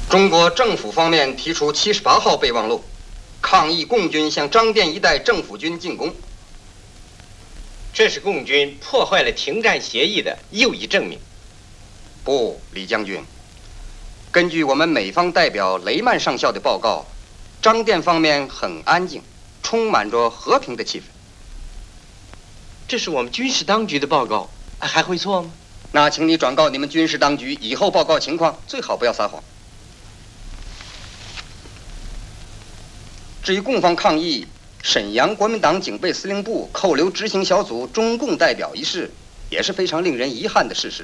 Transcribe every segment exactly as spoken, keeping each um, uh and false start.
中国政府方面提出七十八号备忘录，抗议共军向张店一带政府军进攻。 这是共军破坏了停战协议的又一证明。 不，李将军，根据我们美方代表雷曼上校的报告，张店方面很安静，充满着和平的气氛。 这是我们军事当局的报告，还会错吗？ 那请你转告你们军事当局，以后报告情况最好不要撒谎。至于共方抗议沈阳国民党警备司令部扣留执行小组中共代表一事，也是非常令人遗憾的事实。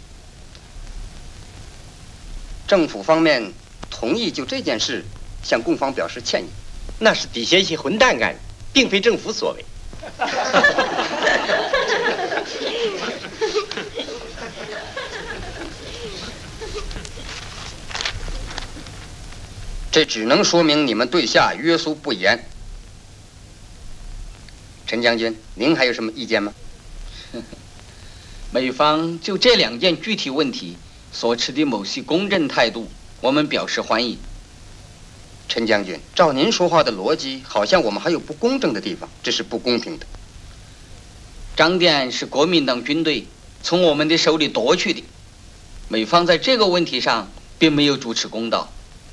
政府方面同意就这件事向共方表示歉意。 那是底下一些混蛋干的，并非政府所为。 这只能说明你们对下约束不严。陈将军，您还有什么意见吗？ 美方就这两件具体问题所持的某些公正态度，我们表示欢迎。 陈将军，照您说话的逻辑，好像我们还有不公正的地方，这是不公平的。 张店是国民党军队从我们的手里夺去的，美方在这个问题上并没有主持公道，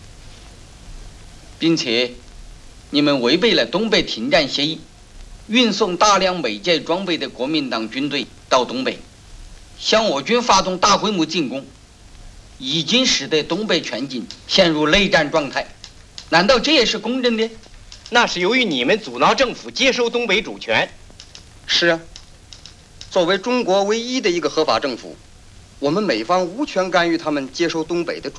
并且你们违背了东北停战协议，运送大量美舰装备的国民党军队到东北，向我军发动大规模进攻，已经使得东北全境陷入内战状态。难道这也是公正的？ 那是由于你们阻挠政府接收东北主权。 是啊，作为中国唯一的一个合法政府，我们美方无权干预他们接收东北的主